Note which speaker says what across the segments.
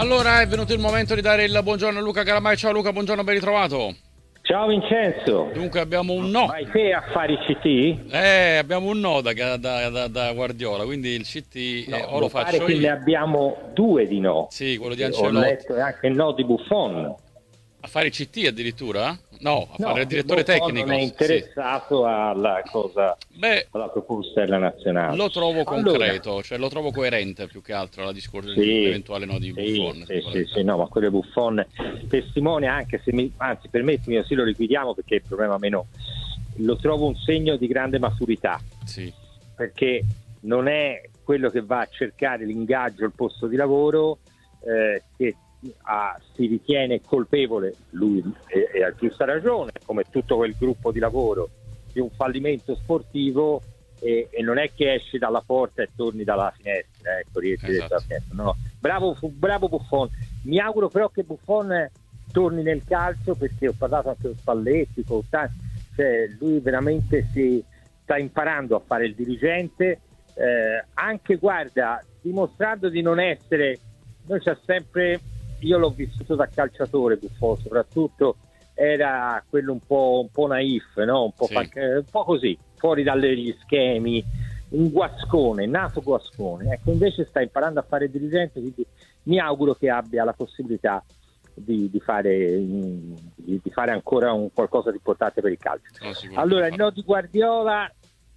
Speaker 1: Allora è venuto il momento di dare il buongiorno a Luca Calamai. Ciao Luca, buongiorno, ben ritrovato.
Speaker 2: Ciao Vincenzo,
Speaker 1: Dunque abbiamo un no.
Speaker 2: vai te a fare i CT?
Speaker 1: Abbiamo un no da Guardiola, quindi il CT
Speaker 2: No,
Speaker 1: o lo
Speaker 2: mi pare
Speaker 1: faccio
Speaker 2: che ne
Speaker 1: io.
Speaker 2: abbiamo due di no.
Speaker 1: Sì, quello di
Speaker 2: Ho
Speaker 1: Ancelotti.
Speaker 2: letto anche il no di Buffon.
Speaker 1: A fare il CT addirittura? No, a fare
Speaker 2: No,
Speaker 1: il
Speaker 2: che
Speaker 1: direttore
Speaker 2: Buffon non è
Speaker 1: tecnico. Sì.
Speaker 2: interessato alla cosa,
Speaker 1: Beh,
Speaker 2: alla proposta della nazionale.
Speaker 1: lo trovo
Speaker 2: Allora,
Speaker 1: concreto, cioè lo trovo coerente più che altro alla discorso
Speaker 2: sì,
Speaker 1: l'eventuale no di
Speaker 2: sì,
Speaker 1: Buffon,
Speaker 2: sì,
Speaker 1: dico la
Speaker 2: sì,
Speaker 1: verità.
Speaker 2: sì, no, ma quello di Buffon testimonia anche se anzi permettimi, così lo liquidiamo perché il problema meno lo trovo un segno di grande maturità,
Speaker 1: Sì,
Speaker 2: perché non è quello che va a cercare l'ingaggio, il posto di lavoro, che si ritiene colpevole, lui e a giusta ragione, come tutto quel gruppo di lavoro, di un fallimento sportivo, e non è che esci dalla porta e torni dalla finestra, ecco, riesci dentro la
Speaker 1: esatto.
Speaker 2: finestra. No, no. Bravo Buffon. Mi auguro però che Buffon torni nel calcio, perché ho parlato anche con Spalletti, cioè lui veramente si sta imparando a fare il dirigente, anche guarda, dimostrando di non essere, noi c'è sempre, io l'ho vissuto da calciatore Buffon, soprattutto era quello un po' naif, no?
Speaker 1: Sì.
Speaker 2: Un po' così, fuori dagli schemi, un guascone, nato guascone. Ecco, invece sta imparando a fare dirigente, quindi mi auguro che abbia la possibilità di fare ancora qualcosa di importante per il calcio.
Speaker 1: Sono sicuro che lo
Speaker 2: Allora, il
Speaker 1: farà.
Speaker 2: no di Guardiola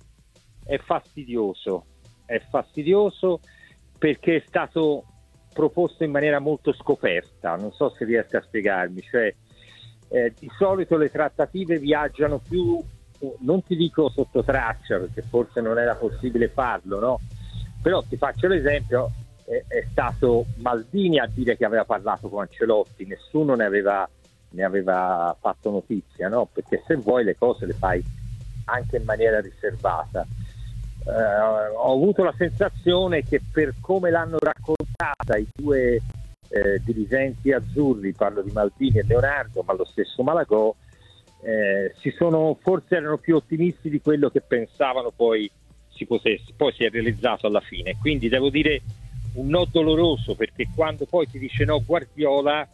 Speaker 2: è fastidioso perché è stato proposto in maniera molto scoperta, non so se riesco a spiegarmi, cioè di solito le trattative viaggiano più, non ti dico sotto traccia perché forse non era possibile farlo, no? Però ti faccio l'esempio, è stato Maldini a dire che aveva parlato con Ancelotti, nessuno ne aveva fatto notizia, no? Perché se vuoi le cose le fai anche in maniera riservata. Ho avuto la sensazione che per come l'hanno raccontata i due dirigenti azzurri, parlo di Maldini e Leonardo, ma lo stesso Malagò, forse erano più ottimisti di quello che pensavano poi si potesse, poi si è realizzato alla fine. Quindi devo dire un no doloroso, perché quando poi ti dice no Guardiola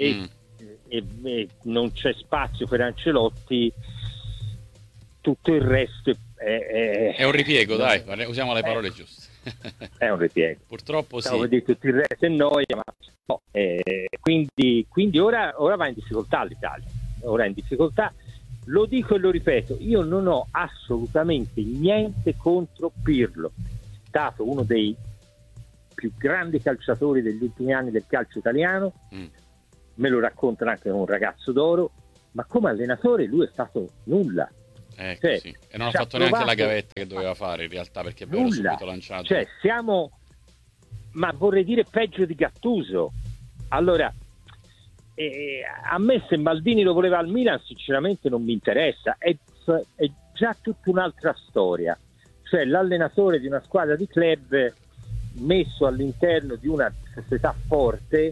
Speaker 2: e non c'è spazio per Ancelotti, tutto il resto
Speaker 1: È un ripiego, dai, usiamo le parole
Speaker 2: ecco,
Speaker 1: giuste.
Speaker 2: è un ripiego.
Speaker 1: Purtroppo
Speaker 2: Stavo
Speaker 1: sì.
Speaker 2: per dire tutto il resto è noia, ma no. Quindi ora va in difficoltà l'Italia, ora è in difficoltà. Lo dico e lo ripeto, io non ho assolutamente niente contro Pirlo, è stato uno dei più grandi calciatori degli ultimi anni del calcio italiano, me lo raccontano anche come un ragazzo d'oro, ma come allenatore lui è stato nulla.
Speaker 1: Ecco,
Speaker 2: Cioè,
Speaker 1: sì. E non ha
Speaker 2: ci ha
Speaker 1: fatto neanche la
Speaker 2: provato
Speaker 1: gavetta che doveva fare in realtà, perché poi era
Speaker 2: nulla,
Speaker 1: subito lanciato.
Speaker 2: cioè siamo, ma vorrei dire peggio di Gattuso. Allora, a me se Maldini lo voleva al Milan sinceramente non mi interessa, è già tutta un'altra storia, cioè l'allenatore di una squadra di club messo all'interno di una società forte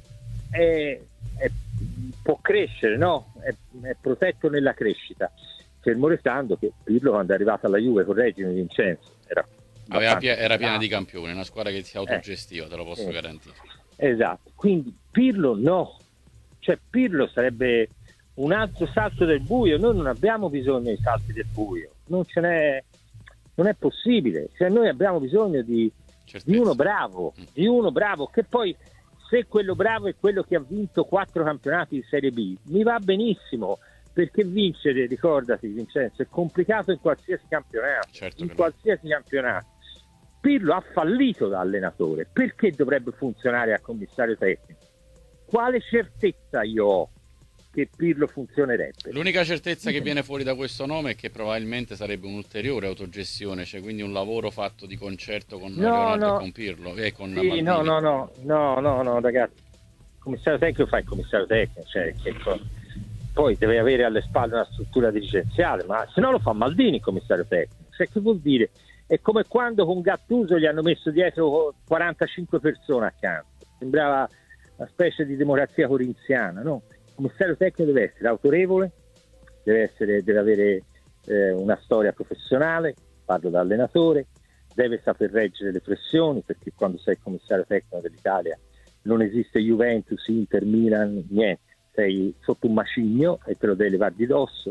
Speaker 2: può crescere, no? È protetto nella crescita, fermo restando che Pirlo quando è arrivato alla Juve, correggimi Vincenzo,
Speaker 1: Era piena di campioni, una squadra che si autogestiva, te lo posso
Speaker 2: eh,
Speaker 1: garantire.
Speaker 2: esatto, quindi Pirlo no, cioè Pirlo sarebbe un altro salto del buio. Noi non abbiamo bisogno dei salti del buio, non è possibile, cioè noi abbiamo bisogno di uno
Speaker 1: Certezza.
Speaker 2: bravo, che poi se quello bravo è quello che ha vinto 4 campionati di Serie B, mi va benissimo, perché vincere, ricordati Vincenzo, è complicato in qualsiasi campionato,
Speaker 1: Certo
Speaker 2: in
Speaker 1: che lo è.
Speaker 2: qualsiasi campionato. Pirlo ha fallito da allenatore, perché dovrebbe funzionare a commissario tecnico? Quale certezza io ho che Pirlo funzionerebbe?
Speaker 1: L'unica certezza che viene fuori da questo nome è che probabilmente sarebbe un'ulteriore autogestione, cioè quindi un lavoro fatto di concerto con
Speaker 2: No,
Speaker 1: Leonardo e
Speaker 2: no,
Speaker 1: con Pirlo e con
Speaker 2: sì, no,
Speaker 1: Maldini.
Speaker 2: no, ragazzi, il commissario tecnico fa il commissario tecnico, cioè poi deve avere alle spalle una struttura dirigenziale, ma se no lo fa Maldini il commissario tecnico, cioè che vuol dire? È come quando con Gattuso gli hanno messo dietro 45 persone accanto, sembrava una specie di democrazia corinziana, no? Il commissario tecnico deve essere autorevole, deve avere una storia professionale, parlo da allenatore, deve saper reggere le pressioni, perché quando sei commissario tecnico dell'Italia non esiste Juventus, Inter, Milan, niente, sei sotto un macigno e te lo devi levare di dosso.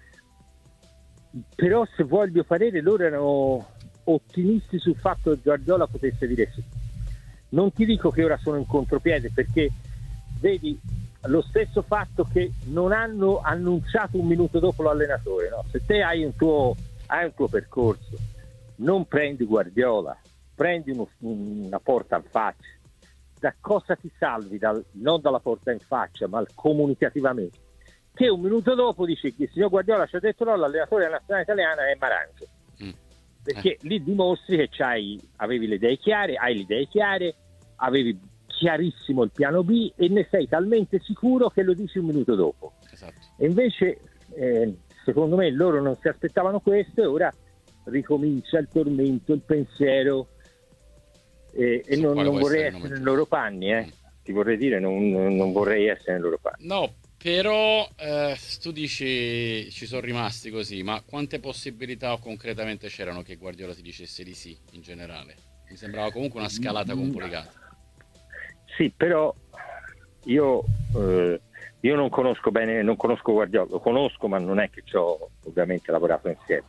Speaker 2: Però, se vuoi il mio parere, loro erano ottimisti sul fatto che Guardiola potesse dire sì. Non ti dico che ora sono in contropiede, perché vedi lo stesso fatto che non hanno annunciato un minuto dopo l'allenatore, no? Se te hai un tuo percorso, non prendi Guardiola, prendi una porta in faccia. Da cosa ti salvi? Non dalla porta in faccia, ma comunicativamente. Che un minuto dopo dici che il signor Guardiola ci ha detto no, l'allenatore della nazionale italiana è Maranzo. Perché lì dimostri che avevi le idee chiare, hai le idee chiare, avevi chiarissimo il piano B e ne sei talmente sicuro che lo dici un minuto dopo.
Speaker 1: Esatto.
Speaker 2: E invece secondo me loro non si aspettavano questo, e ora ricomincia il tormento, il pensiero, e non vorrei essere nei loro panni, ti vorrei dire, non vorrei essere nei loro panni.
Speaker 1: No, però tu dici ci sono rimasti così, ma quante possibilità concretamente c'erano che Guardiola ti dicesse di sì in generale? Mi sembrava comunque una scalata complicata.
Speaker 2: Sì, però io non conosco bene, non conosco Guardiola, lo conosco, ma non è che ci ho ovviamente lavorato insieme.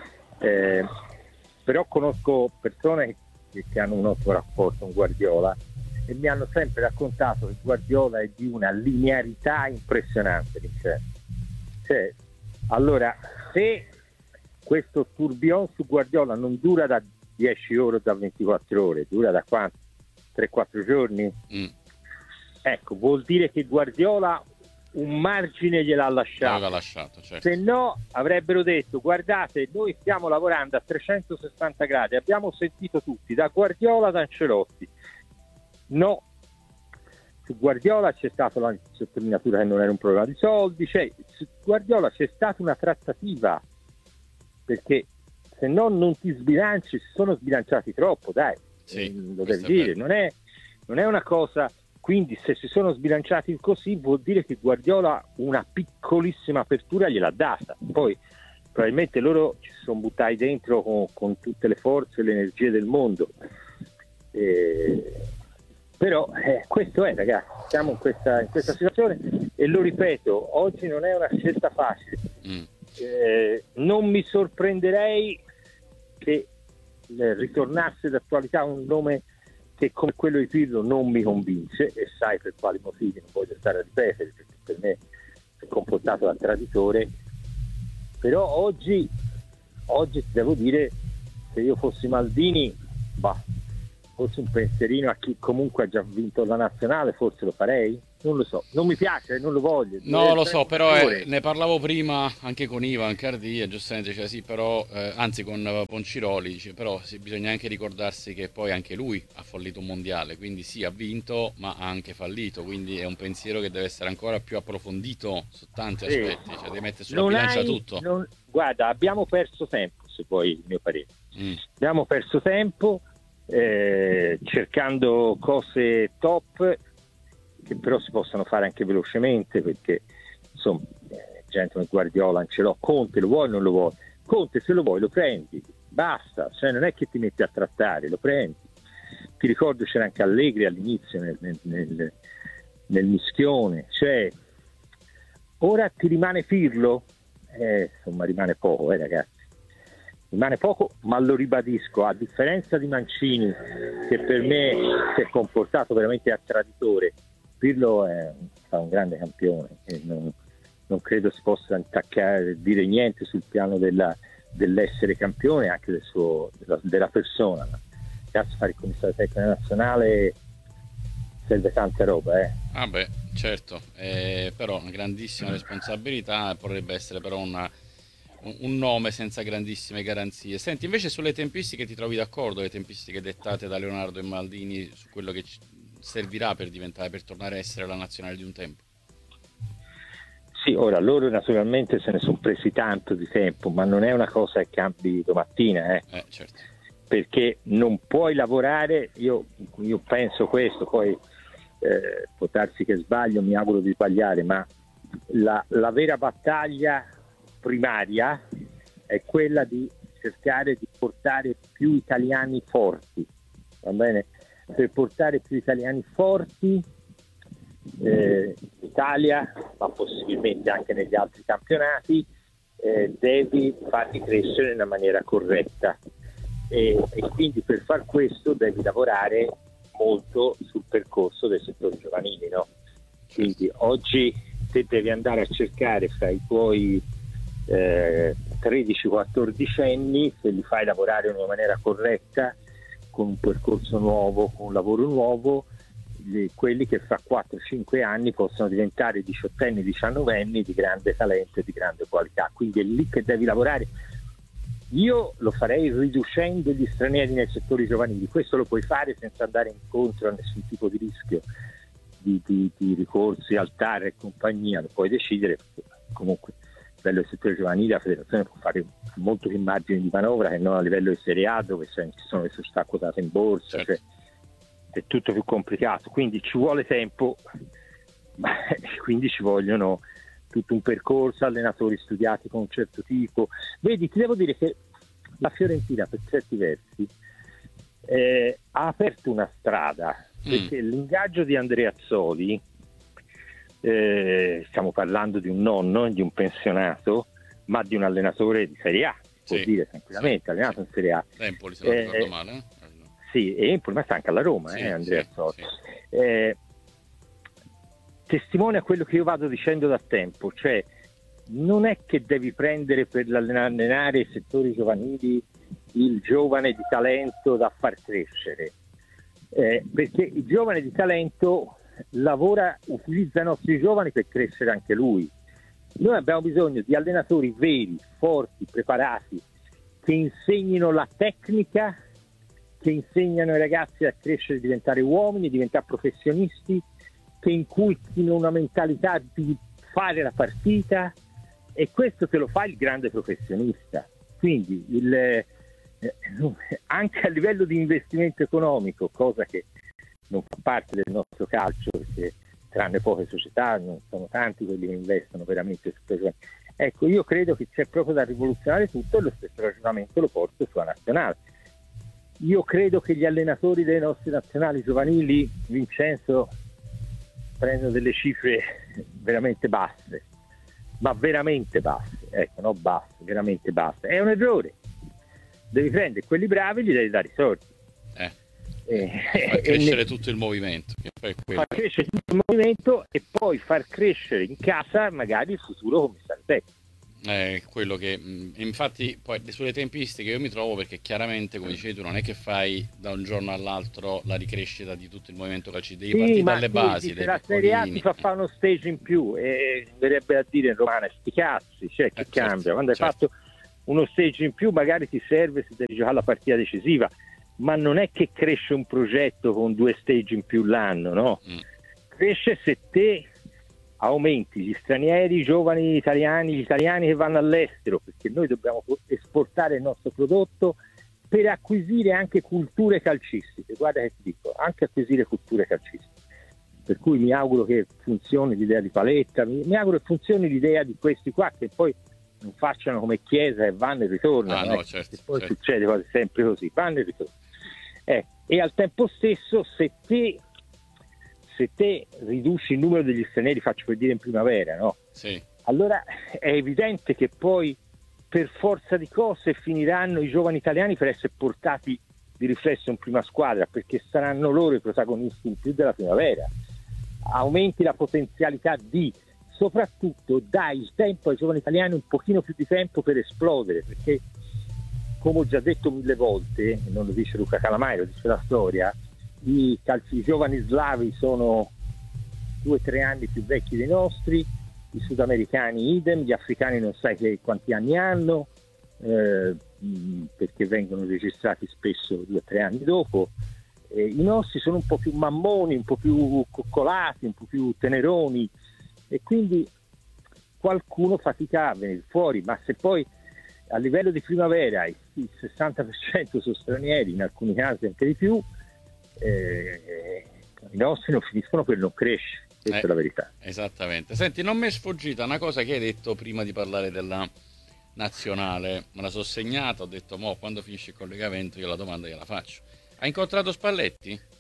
Speaker 2: Però conosco persone che hanno un ottimo rapporto con Guardiola e mi hanno sempre raccontato che Guardiola è di una linearità impressionante. Cioè, allora, se questo tourbillon su Guardiola non dura da 10 ore o da 24 ore, dura da quanto? 3-4 giorni? Ecco, vuol dire che Guardiola un margine gliel'ha lasciato.
Speaker 1: Certo.
Speaker 2: Se no avrebbero detto: guardate, noi stiamo lavorando a 360 gradi, abbiamo sentito tutti, da Guardiola ad Ancelotti. No, su Guardiola c'è stata la sottolineatura che non era un problema di soldi, su Guardiola c'è stata una trattativa, perché se no non ti sbilanci, si sono sbilanciati troppo, dai.
Speaker 1: Sì,
Speaker 2: lo devi dire, non è una cosa. Quindi se si sono sbilanciati così vuol dire che Guardiola una piccolissima apertura gliel'ha data. Poi probabilmente loro ci sono buttati dentro con tutte le forze e le energie del mondo, però questo è, ragazzi, siamo in questa situazione e lo ripeto, oggi non è una scelta facile. Non mi sorprenderei che ritornasse d'attualità un nome che come quello di Pirlo non mi convince, e sai per quali motivi, non voglio stare a ripetere perché per me si è comportato da traditore. Però oggi ti devo dire, se io fossi Maldini, forse un pensierino a chi comunque ha già vinto la nazionale, forse lo farei, non lo so, non mi piace, non lo voglio.
Speaker 1: No, lo so, però ne parlavo prima anche con Ivan Cardia, giustamente diceva sì, però, anzi con Ponciroli, dice, però bisogna anche ricordarsi che poi anche lui ha fallito un mondiale, quindi sì, ha vinto, ma ha anche fallito, quindi è un pensiero che deve essere ancora più approfondito su tanti aspetti, cioè devi mettere sulla bilancia tutto.
Speaker 2: Guarda, abbiamo perso tempo, se vuoi il mio parere. Abbiamo perso tempo cercando cose top, che però si possono fare anche velocemente, perché insomma gente come Guardiola, Ancelotti, Conte lo vuoi o non lo vuoi? Conte, se lo vuoi lo prendi, basta, cioè non è che ti metti a trattare, lo prendi. Ti ricordo c'era anche Allegri all'inizio nel mischione, cioè ora ti rimane Pirlo, insomma rimane poco, ragazzi, rimane poco, ma lo ribadisco, a differenza di Mancini, che per me si è comportato veramente a traditore, Pirlo è un grande campione e non credo si possa dire niente sul piano dell'essere campione, anche della persona. Cazzo, fare il commissario tecnico nazionale serve tanta roba,
Speaker 1: Ah beh, certo, però una grandissima responsabilità, potrebbe essere però un nome senza grandissime garanzie. Senti, invece sulle tempistiche ti trovi d'accordo, le tempistiche dettate da Leonardo e Maldini su quello che servirà per tornare a essere la nazionale di un tempo?
Speaker 2: Sì, ora loro naturalmente se ne sono presi tanto di tempo, ma non è una cosa che cambi domattina,
Speaker 1: certo.
Speaker 2: Perché non puoi lavorare, io penso questo, poi può darsi che sbaglio, mi auguro di sbagliare, ma la vera battaglia primaria è quella di cercare di portare più italiani forti, va bene? per portare più italiani forti in Italia, ma possibilmente anche negli altri campionati, devi farli crescere in una maniera corretta e quindi per far questo devi lavorare molto sul percorso dei settori giovanili, no? Quindi oggi te devi andare a cercare fra i tuoi 13-14 anni, se li fai lavorare in una maniera corretta, con un percorso nuovo, con un lavoro nuovo, quelli che fra 4-5 anni possono diventare 18enni, 19enni di grande talento e di grande qualità. Quindi è lì che devi lavorare. Io lo farei riducendo gli stranieri nei settori giovanili, questo lo puoi fare senza andare incontro a nessun tipo di rischio di ricorsi al TAR e compagnia, lo puoi decidere, perché comunque a livello del settore giovanile la federazione può fare molto più margini di manovra che non a livello di Serie A, dove ci sono le società quotate in borsa, certo. Cioè, è tutto più complicato, quindi ci vuole tempo, quindi ci vogliono tutto un percorso, allenatori studiati con un certo tipo. Vedi, ti devo dire che la Fiorentina per certi versi ha aperto una strada, perché l'ingaggio di Andrea Azzoli, stiamo parlando di un nonno, di un pensionato, ma di un allenatore di Serie A, può dire tranquillamente, allenato in Serie A.
Speaker 1: Empoli, se non ricordo male.
Speaker 2: Sì, e Empoli, ma sta anche alla Roma, Andrea Azzoli. Testimonia quello che io vado dicendo da tempo, cioè non è che devi prendere per allenare i settori giovanili il giovane di talento da far crescere, perché il giovane di talento utilizza i nostri giovani per crescere anche lui. Noi abbiamo bisogno di allenatori veri, forti, preparati, che insegnino la tecnica, che insegnano ai ragazzi a crescere, a diventare uomini, a diventare professionisti, che inculchino una mentalità di fare la partita, e questo te lo fa il grande professionista. Quindi anche a livello di investimento economico, cosa che non fa parte del nostro calcio, perché tranne poche società non sono tanti quelli che investono veramente su questo. Ecco, io credo che c'è proprio da rivoluzionare tutto, e lo stesso ragionamento lo porto sulla nazionale. Io credo che gli allenatori delle nostre nazionali giovanili, Vincenzo, prendono delle cifre veramente basse, ma veramente basse, ecco, no basse, veramente basse. È un errore. Devi prendere quelli bravi e gli devi dare i soldi.
Speaker 1: Far crescere tutto il movimento.
Speaker 2: Far crescere tutto il movimento e poi far crescere in casa magari il futuro commissario tecnico.
Speaker 1: Quello che infatti poi sulle tempistiche io mi trovo, perché chiaramente, come dicevi tu, non è che fai da un giorno all'altro la ricrescita di tutto il movimento calcistico, devi partire dalle basi, dai
Speaker 2: la Serie A ti fa fare uno stage in più, e verrebbe a dire in romano sti cazzi, cioè che cambia, quando hai fatto uno stage in più magari ti serve se devi giocare la partita decisiva, ma non è che cresce un progetto con 2 stage in più l'anno, no? Cresce se te aumenti gli stranieri, i giovani italiani, gli italiani che vanno all'estero, perché noi dobbiamo esportare il nostro prodotto per acquisire anche culture calcistiche. Guarda che ti dico, anche acquisire culture calcistiche. Per cui mi auguro che funzioni l'idea di Paletta, mi auguro che funzioni l'idea di questi qua, che poi non facciano come Chiesa e vanno e ritornano.
Speaker 1: No, certo,
Speaker 2: poi succede quasi sempre così, vanno e ritornano. E al tempo stesso, se te riduci il numero degli stranieri, faccio per dire in primavera, no?
Speaker 1: Sì.
Speaker 2: Allora è evidente che poi per forza di cose finiranno i giovani italiani per essere portati di riflesso in prima squadra, perché saranno loro i protagonisti in più della primavera. Aumenti la potenzialità soprattutto dai il tempo ai giovani italiani, un pochino più di tempo per esplodere, perché come ho già detto 1000 volte, non lo dice Luca Calamai, lo dice la storia, i giovani slavi sono 2-3 anni più vecchi dei nostri, i sudamericani idem, gli africani non sai quanti anni hanno, perché vengono registrati spesso 2-3 anni dopo. I nostri sono un po' più mammoni, un po' più coccolati, un po' più teneroni, e quindi qualcuno fatica a venire fuori, ma se poi a livello di primavera il 60% sono stranieri, in alcuni casi anche di più, i nostri non finiscono per non crescere, questa è la verità.
Speaker 1: Esattamente. Senti, non mi è sfuggita una cosa che hai detto prima di parlare della nazionale, me la sono segnata, ho detto quando finisce il collegamento io la domanda gliela faccio. Hai incontrato Spalletti?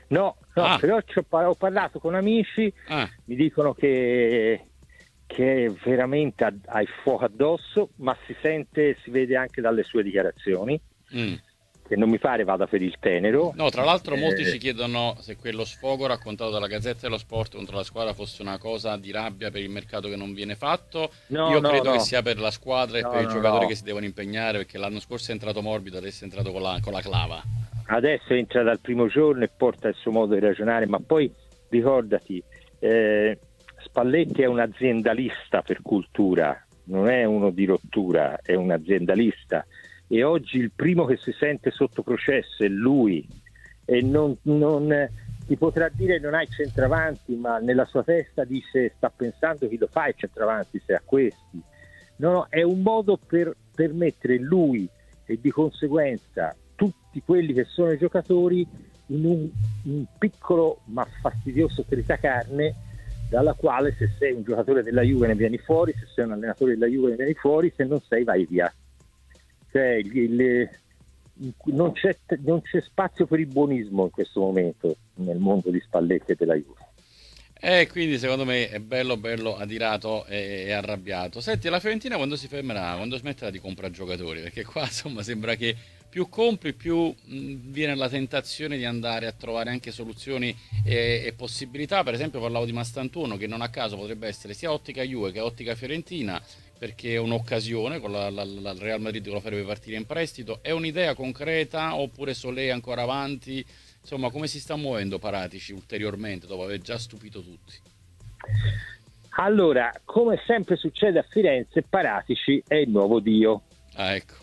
Speaker 2: No, però ho parlato con amici, mi dicono che veramente ha il fuoco addosso, ma si vede anche dalle sue dichiarazioni, che non mi pare vada per il tenero.
Speaker 1: No, tra l'altro molti ci chiedono se quello sfogo raccontato dalla Gazzetta dello Sport contro la squadra fosse una cosa di rabbia per il mercato che non viene fatto. Io credo che sia per la squadra e per i giocatori che si devono impegnare, perché l'anno scorso è entrato morbido, adesso è entrato con la clava.
Speaker 2: Adesso entra dal primo giorno e porta il suo modo di ragionare, ma poi ricordati, Spalletti è un aziendalista per cultura, non è uno di rottura, è un aziendalista, e oggi il primo che si sente sotto processo è lui, e non ti potrà dire non hai centravanti, ma nella sua testa dice, sta pensando chi lo fa il centravanti se a questi. No, è un modo per mettere lui e di conseguenza tutti quelli che sono i giocatori in un piccolo ma fastidioso tritacarne, dalla quale se sei un giocatore della Juve ne vieni fuori, se sei un allenatore della Juve ne vieni fuori, se non sei vai via. Cioè, non c'è spazio per il buonismo in questo momento nel mondo di Spalletti e della Juve.
Speaker 1: Quindi secondo me è bello adirato e arrabbiato. Senti, la Fiorentina quando si fermerà, quando smetterà di comprare giocatori? Perché qua insomma sembra che più compri, più viene la tentazione di andare a trovare anche soluzioni e possibilità. Per esempio parlavo di Mastantuono, che non a caso potrebbe essere sia ottica Juve che ottica Fiorentina, perché è un'occasione con la Real Madrid che lo farebbe partire in prestito. È un'idea concreta oppure Solé ancora avanti? Insomma, come si sta muovendo Paratici ulteriormente dopo aver già stupito tutti?
Speaker 2: Allora, come sempre succede a Firenze, Paratici è il nuovo Dio.
Speaker 1: Ecco.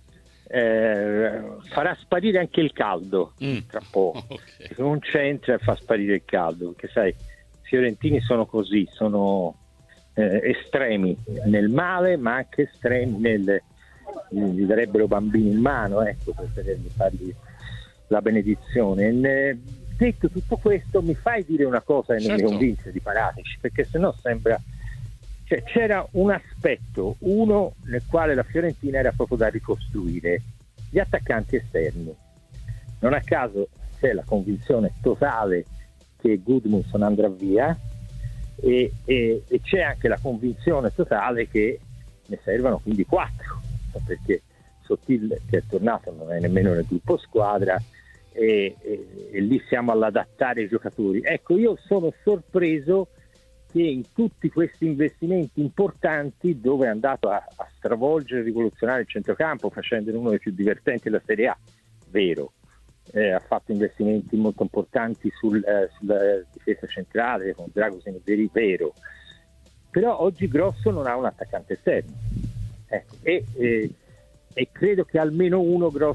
Speaker 2: Farà sparire anche il caldo tra poco. Okay. Non c'entra e fa sparire il caldo, perché sai, i fiorentini sono così, sono estremi nel male, ma anche estremi gli darebbero bambini in mano, ecco, per fargli la benedizione. Detto tutto questo, mi fai dire una cosa che non mi convince di Paratici, perché sennò sembra, cioè, c'era un aspetto, uno nel quale la Fiorentina era proprio da ricostruire: gli attaccanti esterni. Non a caso c'è la convinzione totale che Gudmundsson andrà via e c'è anche la convinzione totale che ne servano quindi 4, perché Sottil, che è tornato, non è nemmeno nel gruppo squadra, e lì siamo all'adattare i giocatori. Ecco, io sono sorpreso che in tutti questi investimenti importanti, dove è andato a stravolgere e rivoluzionare il centrocampo facendone uno dei più divertenti della Serie A, vero, ha fatto investimenti molto importanti sulla difesa centrale con Dragosin e Veri, vero, però oggi Grosso non ha un attaccante esterno, ecco, e credo che almeno uno Grosso